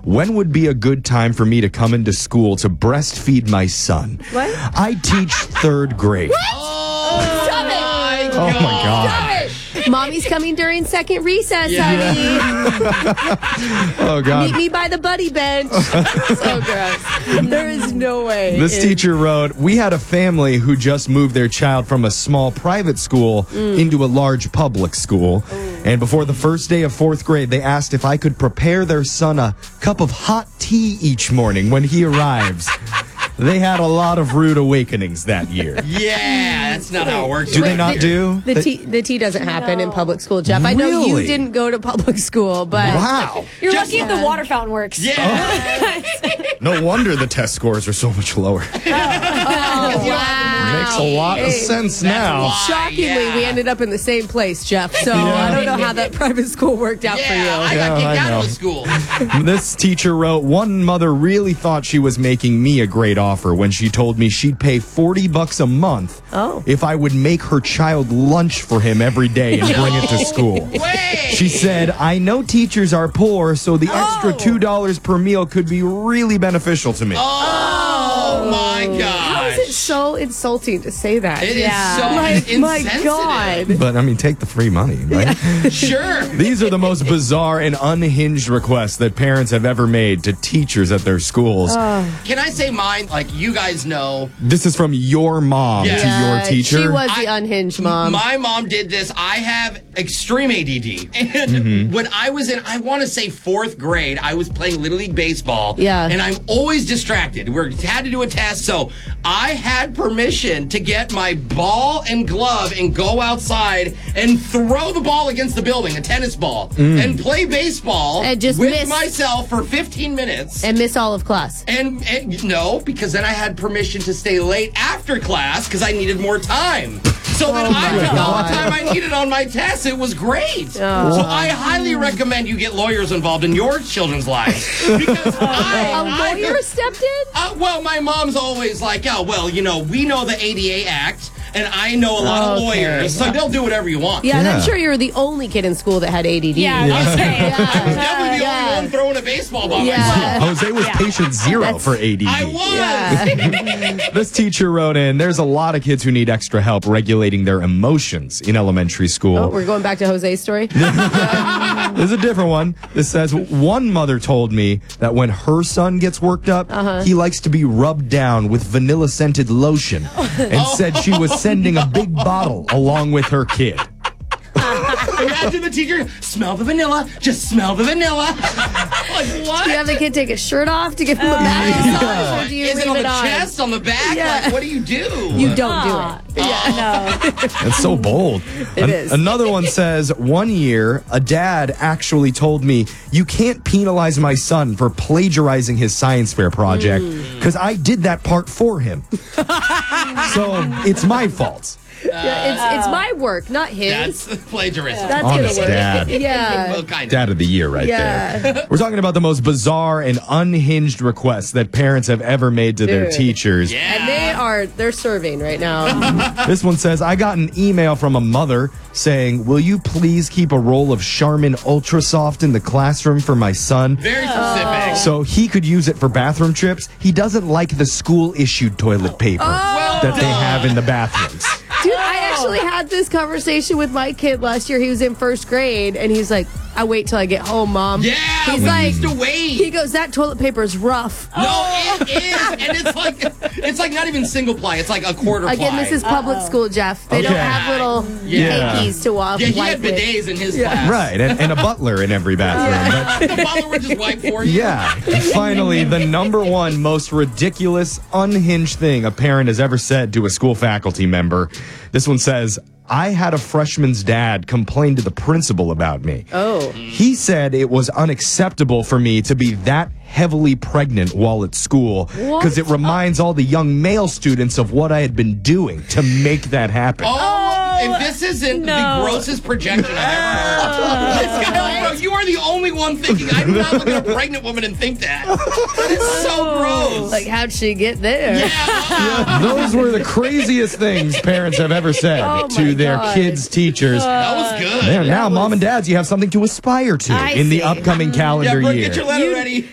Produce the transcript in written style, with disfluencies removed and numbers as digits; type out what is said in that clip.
when would be a good time for me to come into school to breastfeed my son? What? I teach 3rd grade. Stop it! Oh, my God. Stop it! Mommy's coming during second recess, honey. Oh, God. Meet me by the buddy bench. So gross. There is no way. This teacher wrote, we had a family who just moved their child from a small private school into a large public school. And before the first day of 4th grade, they asked if I could prepare their son a cup of hot tea each morning when he arrives. They had a lot of rude awakenings that year. Yeah, that's not how it works. Do they not do? The tea doesn't happen in public school, Jeff. I know you Really? didn't go to public school, but Wow. You're lucky if the water fountain works. Yeah. No wonder the test scores are so much lower. Makes a lot of sense now. shockingly, we ended up in the same place, Jeff. So I don't know how that private school worked out for you. I got kicked out of the school. This teacher wrote, one mother really thought she was making me a great offer when she told me she'd pay $40 a month if I would make her child lunch for him every day and bring it to school. She said, I know teachers are poor, so the extra $2 per meal could be really beneficial to me. Oh my gosh. How is it so insulting to say that? It is so insensitive. My God. But, I mean, take the free money, right? Sure. These are the most bizarre and unhinged requests that parents have ever made to teachers at their schools. Can I say mine? Like, you guys know. This is from your mom to your teacher. She was the unhinged mom. My mom did this. I have extreme ADD. And when I was in, I want to say 4th grade, I was playing Little League Baseball. Yeah. And I'm always distracted. We had to do a test. So I had permission to get my ball and glove and go outside and throw the ball against the building, a tennis ball, and play baseball And just with miss. myself for 15 minutes. And miss all of class. And no, because then I had permission to stay late after class because I needed more time. So then I took all the time I needed on my test. It was great. So I highly recommend you get lawyers involved in your children's lives. Because A lawyer stepped in? well, my mom's always like, oh, well, you know, we know the ADA Act, and I know a lot of lawyers, so they'll do whatever you want. Yeah, and I'm sure you're the only kid in school that had ADD. Yeah, okay. I'm definitely the only one throwing a baseball by myself. Jose was patient zero for ADD. I was. This teacher wrote in, there's a lot of kids who need extra help regulating their emotions in elementary school. Oh, we're going back to Jose's story? There's a different one. This says, one mother told me that when her son gets worked up, he likes to be rubbed down with vanilla-scented lotion and said she was sending a big bottle along with her kid. Imagine the teacher, smell the vanilla, just smell the vanilla. Like, what? Do you have the kid take his shirt off to give him a bath massage, or do you Is leave it on the on? chest, on the back? Yeah. Like, what do you do? You don't do it. That's so bold. It is. Another one says, one year, a dad actually told me, you can't penalize my son for plagiarizing his science fair project because I did that part for him. So it's my fault. Yeah, it's my work, not his. That's plagiarism. That's Honest gonna work. dad. Yeah. Well, kind of. Dad of the year right there. We're talking about the most bizarre and unhinged requests that parents have ever made to their Dude. teachers. And they're serving right now. This one says, I got an email from a mother saying, will you please keep a roll of Charmin Ultra Soft in the classroom for my son Very specific. so he could use it for bathroom trips? He doesn't like the school-issued toilet paper that they have in the bathrooms. Dude, I actually had this conversation with my kid last year. He was in 1st grade, and he's like, I wait till I get home, Mom. Yeah, he's we like, used to wait. He goes, that toilet paper is rough. No, it is. And it's like not even single ply. It's like a quarter ply. Again, this is public school, Jeff. They don't Okay. have little Yeah. hankies to wash. Yeah, he wipe had with. bidets in his class. Right, and a butler in every bathroom. The bottle would just wipe for you. Yeah. And finally, the number one most ridiculous, unhinged thing a parent has ever said to a school faculty member. This one says, I had a freshman's dad complain to the principal about me. Oh. He said it was unacceptable for me to be that heavily pregnant while at school because it reminds all the young male students of what I had been doing to make that happen. Oh, if this isn't the grossest projection I've ever heard. This guy, bro, you are the only one thinking, I do not look at a pregnant woman and think that. That is so gross. Like, how'd she get there? Yeah. Those were the craziest things parents have ever said Oh my to their God. kids' teachers. That was good. Man, now, mom and dads, you have something to aspire to I in the see. upcoming calendar Yeah, Brooke, year. get your letter ready.